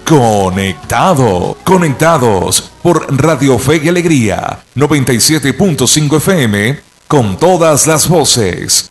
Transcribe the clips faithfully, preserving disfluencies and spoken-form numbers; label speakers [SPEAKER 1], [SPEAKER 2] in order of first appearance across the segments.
[SPEAKER 1] Conectado, conectados por Radio Fe y Alegría, noventa y siete punto cinco F M, con todas las voces.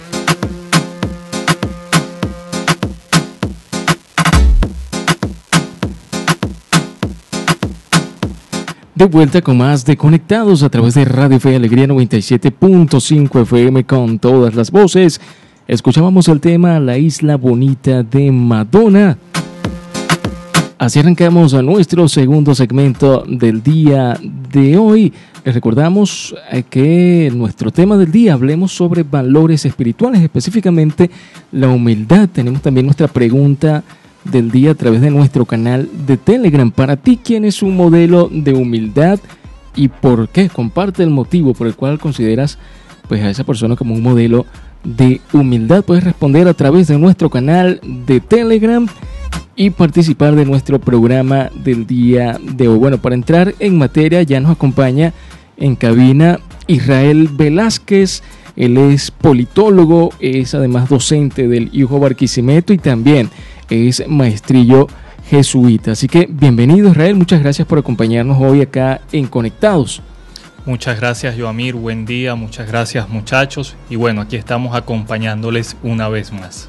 [SPEAKER 2] De vuelta con más de Conectados a través de Radio Fe y Alegría noventa y siete punto cinco F M con todas las voces. Escuchábamos el tema La Isla Bonita de Madonna. Así arrancamos a nuestro segundo segmento del día de hoy. Les recordamos que nuestro tema del día, hablemos sobre valores espirituales, específicamente la humildad. Tenemos también nuestra pregunta del día a través de nuestro canal de Telegram. Para ti, ¿quién es un modelo de humildad y por qué? Comparte el motivo por el cual consideras pues, a esa persona como un modelo de humildad. Puedes responder a través de nuestro canal de Telegram y participar de nuestro programa del día de hoy. Bueno, para entrar en materia ya nos acompaña en cabina Israel Velázquez. Él es politólogo, es además docente del I U J O Barquisimeto y también es maestrillo jesuita. Así que bienvenido, Israel, muchas gracias por acompañarnos hoy acá en Conectados.
[SPEAKER 3] Muchas gracias, Yoamir, buen día, muchas gracias muchachos y bueno, aquí estamos acompañándoles una vez más.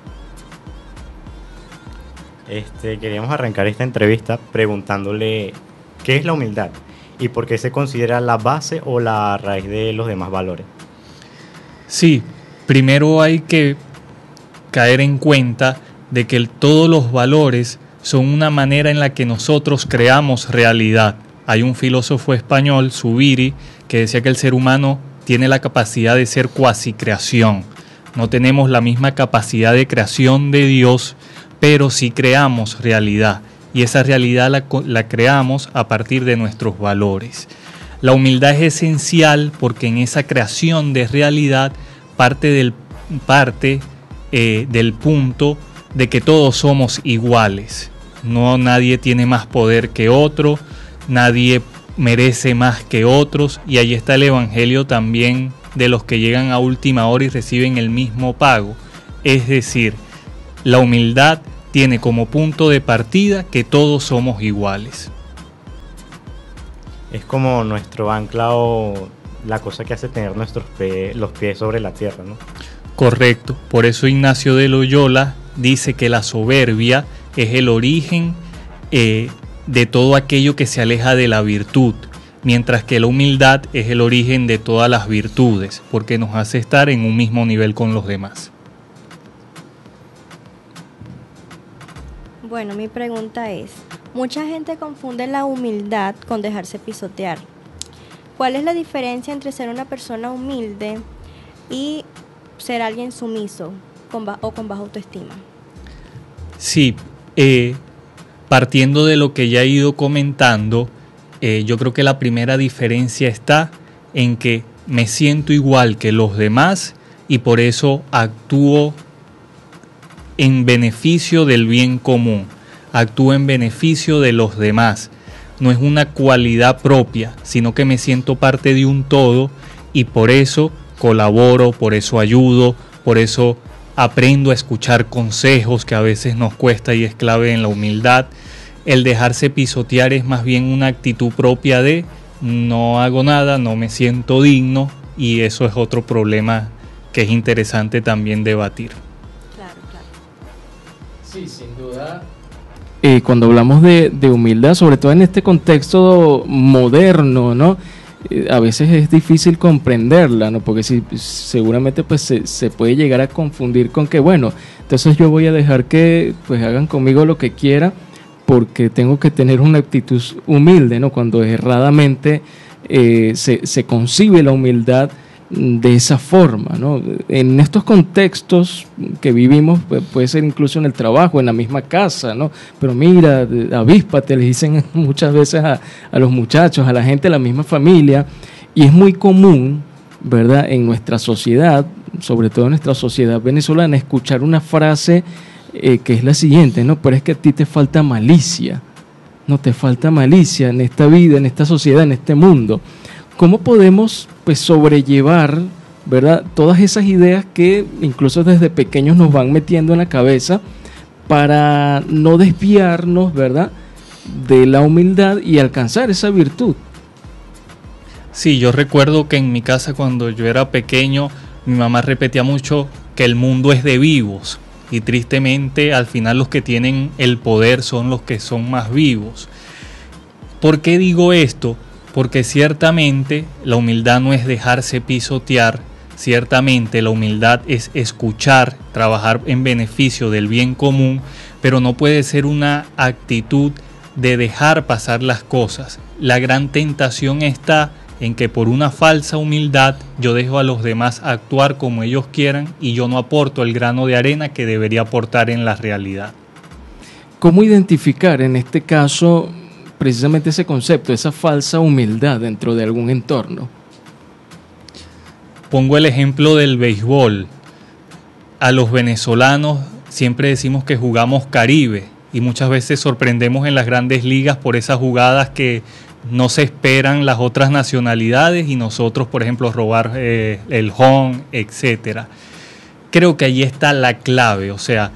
[SPEAKER 4] Este, queríamos arrancar esta entrevista preguntándole qué es la humildad y por qué se considera la base o la raíz de los demás valores.
[SPEAKER 3] Sí, primero hay que caer en cuenta de que el, todos los valores son una manera en la que nosotros creamos realidad. Hay un filósofo español, Zubiri, que decía que el ser humano tiene la capacidad de ser cuasi creación. No tenemos la misma capacidad de creación de Dios, pero sí creamos realidad y esa realidad la, la creamos a partir de nuestros valores. La humildad es esencial porque en esa creación de realidad parte del, parte, eh, del punto de que todos somos iguales. No, nadie tiene más poder que otro, nadie merece más que otros y ahí está el evangelio también de los que llegan a última hora y reciben el mismo pago. Es decir, la humildad tiene como punto de partida que todos somos iguales.
[SPEAKER 4] Es como nuestro ancla o la cosa que hace tener nuestros pies, los pies sobre la tierra, ¿no?
[SPEAKER 3] Correcto. Por eso Ignacio de Loyola dice que la soberbia es el origen eh, de todo aquello que se aleja de la virtud, mientras que la humildad es el origen de todas las virtudes, porque nos hace estar en un mismo nivel con los demás.
[SPEAKER 5] Bueno, mi pregunta es, mucha gente confunde la humildad con dejarse pisotear. ¿Cuál es la diferencia entre ser una persona humilde y ser alguien sumiso con ba- o con baja autoestima?
[SPEAKER 3] Sí, eh, partiendo de lo que ya he ido comentando, eh, yo creo que la primera diferencia está en que me siento igual que los demás y por eso actúo en beneficio del bien común, actúo en beneficio de los demás. No es una cualidad propia, sino que me siento parte de un todo y por eso colaboro, por eso ayudo, por eso aprendo a escuchar consejos que a veces nos cuesta y es clave en la humildad. El dejarse pisotear es más bien una actitud propia de no hago nada, no me siento digno y eso es otro problema que es interesante también debatir.
[SPEAKER 2] Sí, sin duda. Eh, cuando hablamos de, de humildad, sobre todo en este contexto moderno, ¿no? Eh, a veces es difícil comprenderla, ¿no? Porque si, seguramente pues, se, se puede llegar a confundir con que, bueno, entonces yo voy a dejar que pues, hagan conmigo lo que quiera porque tengo que tener una actitud humilde, ¿no? Cuando erradamente eh, se, se concibe la humildad de esa forma, ¿no? En estos contextos que vivimos, puede ser incluso en el trabajo, en la misma casa, ¿no? Pero mira, avíspate, les dicen muchas veces a, a los muchachos, a la gente de la misma familia, y es muy común, ¿verdad?, en nuestra sociedad, sobre todo en nuestra sociedad venezolana, escuchar una frase eh, que es la siguiente, ¿no? Pero es que a ti te falta malicia, no te falta malicia en esta vida, en esta sociedad, en este mundo. ¿Cómo podemos pues sobrellevar, ¿verdad?, todas esas ideas que incluso desde pequeños nos van metiendo en la cabeza para no desviarnos, ¿verdad?, de la humildad y alcanzar esa virtud.
[SPEAKER 3] Sí, yo recuerdo que en mi casa cuando yo era pequeño, mi mamá repetía mucho que el mundo es de vivos y tristemente al final los que tienen el poder son los que son más vivos. ¿Por qué digo esto? Porque ciertamente la humildad no es dejarse pisotear, ciertamente la humildad es escuchar, trabajar en beneficio del bien común, pero no puede ser una actitud de dejar pasar las cosas. La gran tentación está en que por una falsa humildad yo dejo a los demás actuar como ellos quieran y yo no aporto el grano de arena que debería aportar en la realidad.
[SPEAKER 2] ¿Cómo identificar en este caso precisamente ese concepto, esa falsa humildad dentro de algún entorno?
[SPEAKER 3] Pongo el ejemplo del béisbol. A los venezolanos siempre decimos que jugamos Caribe y muchas veces sorprendemos en las grandes ligas por esas jugadas que no se esperan las otras nacionalidades y nosotros, por ejemplo, robar eh, el home, etcétera. Creo que ahí está la clave, o sea,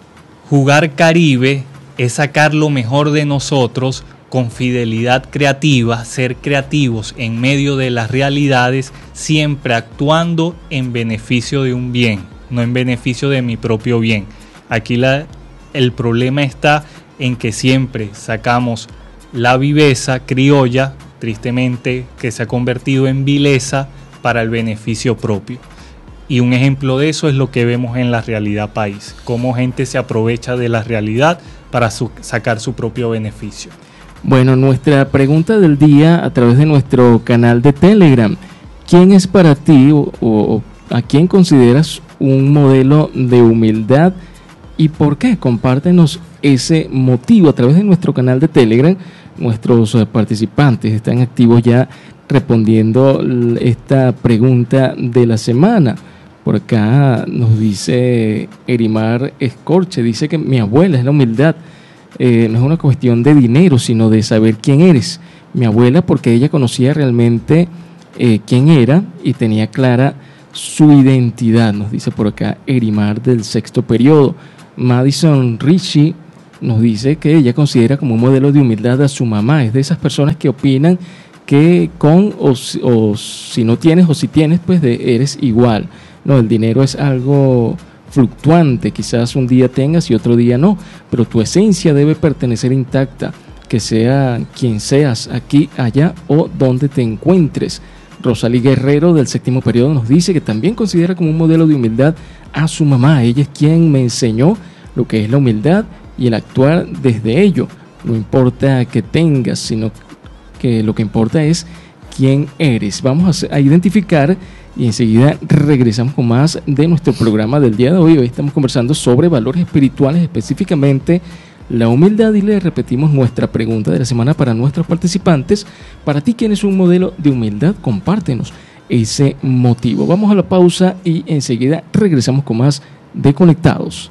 [SPEAKER 3] jugar Caribe es sacar lo mejor de nosotros con fidelidad creativa, ser creativos en medio de las realidades, siempre actuando en beneficio de un bien, no en beneficio de mi propio bien. Aquí la, el problema está en que siempre sacamos la viveza criolla, tristemente, que se ha convertido en vileza para el beneficio propio. Y un ejemplo de eso es lo que vemos en la realidad país, cómo gente se aprovecha de la realidad para su, sacar su propio beneficio.
[SPEAKER 2] Bueno, nuestra pregunta del día a través de nuestro canal de Telegram. ¿Quién es para ti o, o a quién consideras un modelo de humildad y por qué? Compártenos ese motivo a través de nuestro canal de Telegram. Nuestros participantes están activos ya respondiendo esta pregunta de la semana. Por acá nos dice Erimar Escorche, dice que mi abuela es la humildad. Eh, no es una cuestión de dinero, sino de saber quién eres. Mi abuela, porque ella conocía realmente eh, quién era y tenía clara su identidad, nos dice por acá Erimar del sexto periodo. Madison Richie nos dice que ella considera como un modelo de humildad a su mamá. Es de esas personas que opinan que con o, o si no tienes o si tienes, pues de, eres igual. No, el dinero es algo fluctuante, quizás un día tengas y otro día no, pero tu esencia debe pertenecer intacta, que sea quien seas, aquí, allá o donde te encuentres. Rosalí Guerrero del séptimo periodo nos dice que también considera como un modelo de humildad a su mamá. Ella es quien me enseñó lo que es la humildad y el actuar desde ello. No importa que tengas, sino que lo que importa es quién eres. Vamos a identificar y enseguida regresamos con más de nuestro programa del día de hoy. Hoy estamos conversando sobre valores espirituales, específicamente la humildad, y le repetimos nuestra pregunta de la semana para nuestros participantes. Para ti, ¿quién es un modelo de humildad? Compártenos ese motivo. Vamos a la pausa y enseguida regresamos con más de Conectados.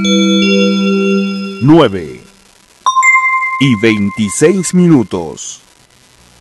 [SPEAKER 6] nueve y veintiséis minutos.